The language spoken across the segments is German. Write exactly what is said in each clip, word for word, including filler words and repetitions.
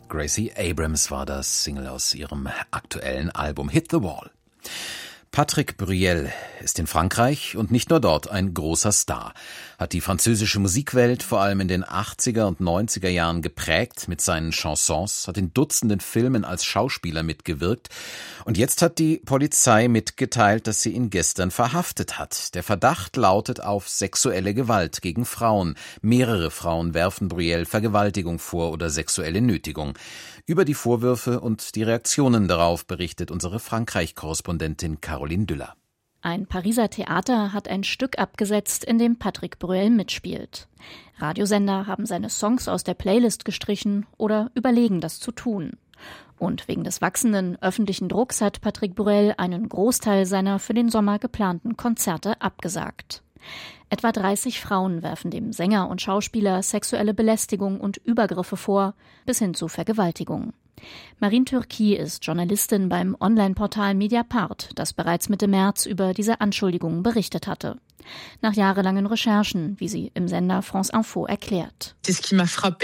Gracie Abrams war das, Single aus ihrem aktuellen Album Hit the Wall. Patrick Bruel ist in Frankreich und nicht nur dort ein großer Star, hat die französische Musikwelt vor allem in den achtziger und neunziger Jahren geprägt mit seinen Chansons, hat in Dutzenden Filmen als Schauspieler mitgewirkt und jetzt hat die Polizei mitgeteilt, dass sie ihn gestern verhaftet hat. Der Verdacht lautet auf sexuelle Gewalt gegen Frauen. Mehrere Frauen werfen Bruel Vergewaltigung vor oder sexuelle Nötigung. Über die Vorwürfe und die Reaktionen darauf berichtet unsere Frankreich-Korrespondentin Caroline Düller. Ein Pariser Theater hat ein Stück abgesetzt, in dem Patrick Bruel mitspielt. Radiosender haben seine Songs aus der Playlist gestrichen oder überlegen, das zu tun. Und wegen des wachsenden öffentlichen Drucks hat Patrick Bruel einen Großteil seiner für den Sommer geplanten Konzerte abgesagt. Etwa dreißig Frauen werfen dem Sänger und Schauspieler sexuelle Belästigung und Übergriffe vor, bis hin zu Vergewaltigung. Marine Turki ist Journalistin beim Online-Portal Mediapart, das bereits Mitte März über diese Anschuldigungen berichtet hatte. Nach jahrelangen Recherchen, wie sie im Sender France Info erklärt. Ich finde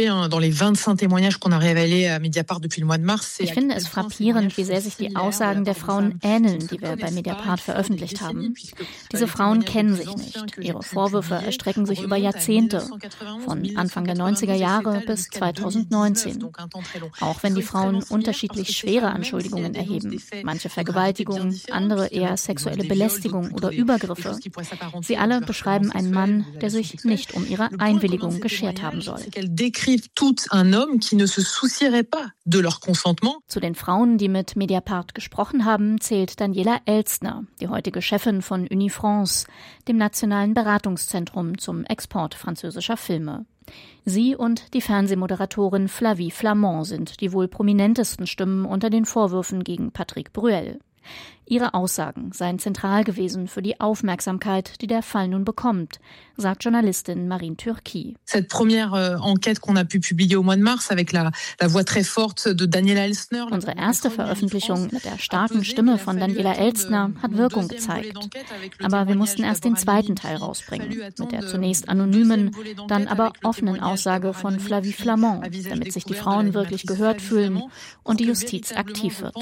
es frappierend, wie sehr sich die Aussagen der Frauen ähneln, die wir bei Mediapart veröffentlicht haben. Diese Frauen kennen sich nicht. Ihre Vorwürfe erstrecken sich über Jahrzehnte, von Anfang der neunziger Jahre bis zweitausendneunzehn. Auch wenn die Frauen unterschiedlich schwere Anschuldigungen erheben, manche Vergewaltigung, andere eher sexuelle Belästigung oder Übergriffe. Sie alle beschreiben einen Mann, der sich nicht um ihre Einwilligung geschert haben soll. Zu den Frauen, die mit Mediapart gesprochen haben, zählt Daniela Elstner, die heutige Chefin von Unifrance, dem nationalen Beratungszentrum zum Export französischer Filme. Sie und die Fernsehmoderatorin Flavie Flamand sind die wohl prominentesten Stimmen unter den Vorwürfen gegen Patrick Bruel. Ihre Aussagen seien zentral gewesen für die Aufmerksamkeit, die der Fall nun bekommt, sagt Journalistin Marine Turki. Cette première enquête qu'on a pu publier au mois de mars avec la la voix très forte de Daniela Elstner. Unsere erste Veröffentlichung mit der starken Stimme von Daniela Elstner hat Wirkung gezeigt. Aber wir mussten erst den zweiten Teil rausbringen, mit der zunächst anonymen, dann aber offenen Aussage von Flavie Flamand, damit sich die Frauen wirklich gehört fühlen und die Justiz aktiv wird.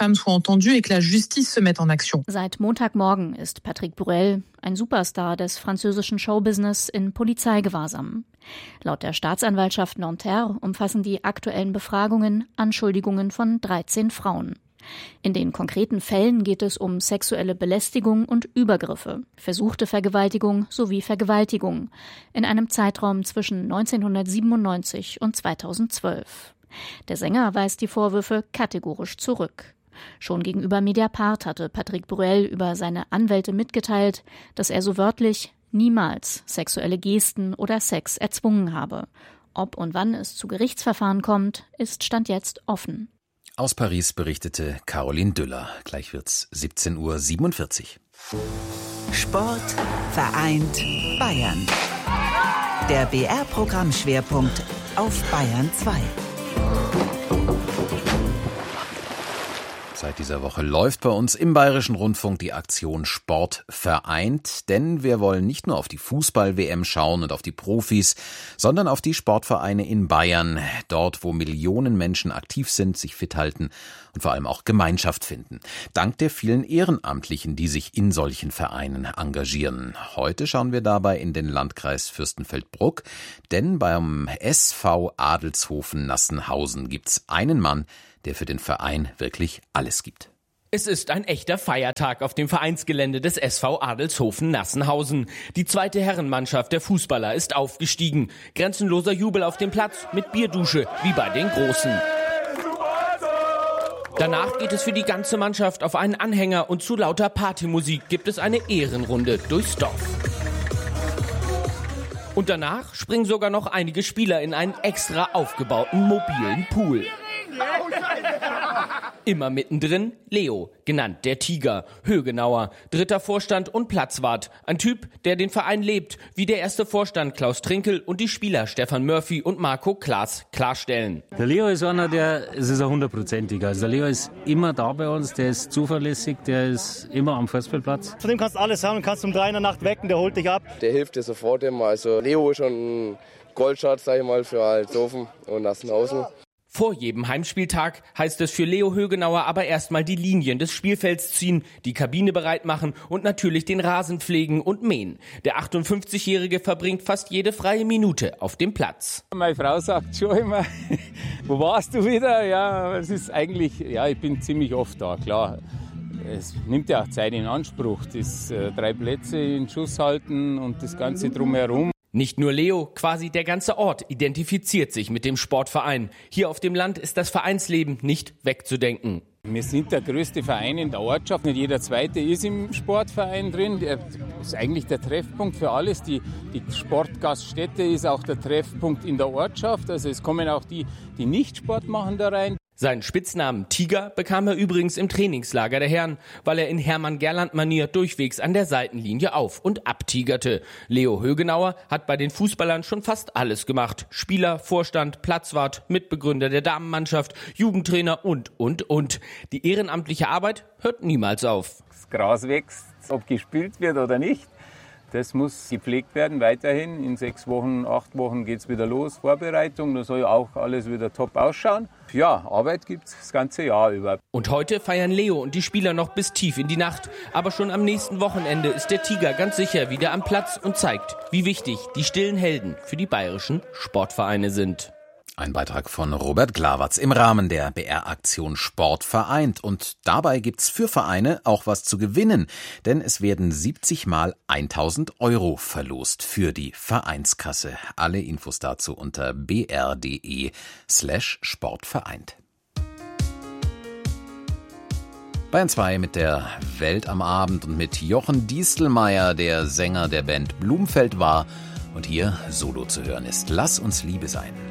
Seit Montagmorgen ist Patrick Bruel, ein Superstar des französischen Showbusiness, in Polizeigewahrsam. Laut der Staatsanwaltschaft Nanterre umfassen die aktuellen Befragungen Anschuldigungen von dreizehn Frauen. In den konkreten Fällen geht es um sexuelle Belästigung und Übergriffe, versuchte Vergewaltigung sowie Vergewaltigung in einem Zeitraum zwischen neunzehnhundertsiebenundneunzig und zweitausendzwölf. Der Sänger weist die Vorwürfe kategorisch zurück. Schon gegenüber Mediapart hatte Patrick Bruel über seine Anwälte mitgeteilt, dass er so wörtlich niemals sexuelle Gesten oder Sex erzwungen habe. Ob und wann es zu Gerichtsverfahren kommt, ist Stand jetzt offen. Aus Paris berichtete Caroline Düller. Gleich wird's siebzehn Uhr siebenundvierzig. Sport vereint Bayern. Der B R-Programmschwerpunkt auf Bayern zwei. Seit dieser Woche läuft bei uns im Bayerischen Rundfunk die Aktion Sport vereint, denn wir wollen nicht nur auf die Fußball-W M schauen und auf die Profis, sondern auf die Sportvereine in Bayern, dort wo Millionen Menschen aktiv sind, sich fit halten und vor allem auch Gemeinschaft finden. Dank der vielen Ehrenamtlichen, die sich in solchen Vereinen engagieren. Heute schauen wir dabei in den Landkreis Fürstenfeldbruck, denn beim S V Adelshofen-Nassenhausen gibt's einen Mann, der für den Verein wirklich alles gibt. Es ist ein echter Feiertag auf dem Vereinsgelände des S V Adelshofen-Nassenhausen. Die zweite Herrenmannschaft der Fußballer ist aufgestiegen. Grenzenloser Jubel auf dem Platz mit Bierdusche wie bei den Großen. Danach geht es für die ganze Mannschaft auf einen Anhänger und zu lauter Partymusik gibt es eine Ehrenrunde durchs Dorf. Und danach springen sogar noch einige Spieler in einen extra aufgebauten mobilen Pool. Immer mittendrin Leo, genannt der Tiger, Högenauer, dritter Vorstand und Platzwart. Ein Typ, der den Verein lebt, wie der erste Vorstand Klaus Trinkel und die Spieler Stefan Murphy und Marco Klaas klarstellen. Der Leo ist einer, der, es ist ein hundertprozentiger. Also der Leo ist immer da bei uns, der ist zuverlässig, der ist immer am Fußballplatz. Von dem kannst du alles haben, kannst um drei in der Nacht wecken, der holt dich ab. Der hilft dir sofort immer. Also Leo ist schon ein Goldschatz, sag ich mal, für Adelshofen und Nassenhausen. Vor jedem Heimspieltag heißt es für Leo Högenauer aber erstmal die Linien des Spielfelds ziehen, die Kabine bereit machen und natürlich den Rasen pflegen und mähen. Der achtundfünfzigjährige verbringt fast jede freie Minute auf dem Platz. Meine Frau sagt schon immer, wo warst du wieder? Ja, es ist eigentlich, ja, ich bin ziemlich oft da, klar. Es nimmt ja auch Zeit in Anspruch, das äh, drei Plätze in Schuss halten und das Ganze drumherum. Nicht nur Leo, quasi der ganze Ort identifiziert sich mit dem Sportverein. Hier auf dem Land ist das Vereinsleben nicht wegzudenken. Wir sind der größte Verein in der Ortschaft. Nicht jeder Zweite ist im Sportverein drin. Der ist eigentlich der Treffpunkt für alles. Die, die Sportgaststätte ist auch der Treffpunkt in der Ortschaft. Also es kommen auch die, die nicht Sport machen, da rein. Seinen Spitznamen Tiger bekam er übrigens im Trainingslager der Herren, weil er in Hermann-Gerland-Manier durchwegs an der Seitenlinie auf- und abtigerte. Leo Högenauer hat bei den Fußballern schon fast alles gemacht. Spieler, Vorstand, Platzwart, Mitbegründer der Damenmannschaft, Jugendtrainer und, und, und. Die ehrenamtliche Arbeit hört niemals auf. Das Gras wächst, ob gespielt wird oder nicht. Das muss gepflegt werden weiterhin. In sechs Wochen, acht Wochen geht es wieder los. Vorbereitung, da soll auch alles wieder top ausschauen. Ja, Arbeit gibt es das ganze Jahr über. Und heute feiern Leo und die Spieler noch bis tief in die Nacht. Aber schon am nächsten Wochenende ist der Tiger ganz sicher wieder am Platz und zeigt, wie wichtig die stillen Helden für die bayerischen Sportvereine sind. Ein Beitrag von Robert Glawatz im Rahmen der B R-Aktion Sport vereint. Und dabei gibt's für Vereine auch was zu gewinnen, denn es werden siebzig mal tausend Euro verlost für die Vereinskasse. Alle Infos dazu unter br.de slash sportvereint. Bayern zwei mit der Welt am Abend und mit Jochen Diestelmeier, der Sänger der Band Blumfeld war und hier solo zu hören ist. Lass uns Liebe sein.